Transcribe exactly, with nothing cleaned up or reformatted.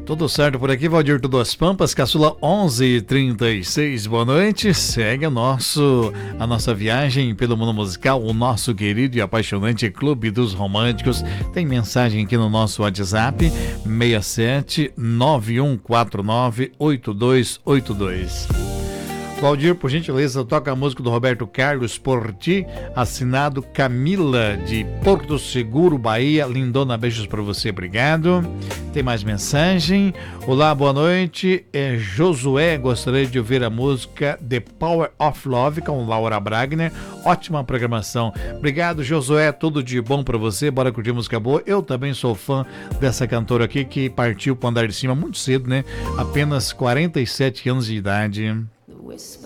Tudo certo por aqui, Valdir das Pampas, Caçula onze e trinta e seis, boa noite. Segue o nosso, a nossa viagem pelo mundo musical, o nosso querido e apaixonante Clube dos Românticos. Tem mensagem aqui no nosso WhatsApp, seis sete nove um quatro nove oito dois oito dois. Valdir, por gentileza, toca a música do Roberto Carlos, Por Ti, assinado Camila, de Porto Seguro, Bahia. Lindona, beijos pra você, obrigado. Tem mais mensagem. Olá, boa noite. É Josué, gostaria de ouvir a música The Power of Love com Laura Bragner. Ótima programação. Obrigado, Josué, tudo de bom pra você. Bora curtir música boa. Eu também sou fã dessa cantora aqui que partiu pro andar de cima muito cedo, né? Apenas quarenta e sete anos de idade. Whisper